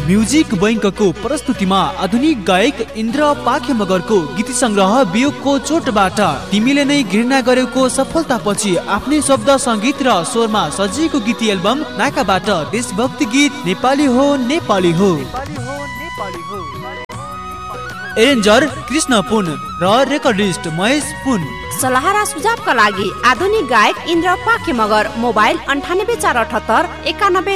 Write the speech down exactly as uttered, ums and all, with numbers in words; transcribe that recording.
Music बैंकको प्रस्तुतिमा आधुनिक गायक इन्द्र पाखे मगरको गीत संग्रह वियोगको चोटबाट तिमीले नै घृणा गरेको सफलतापछि आफ्नै शब्द संगीत र स्वरमा सजिएको गीत एल्बम नाकाबाट देशभक्ति गीत नेपाली हो नेपाली हो एरेन्जर कृष्ण पुन र रेकर्डिस्ट महेश पुन। सल्लाह र सुझावका लागि आधुनिक गायक इन्द्र पाखे मगर, मोबाइल अन्ठानब्बे चार अठहत्तर एकानब्बे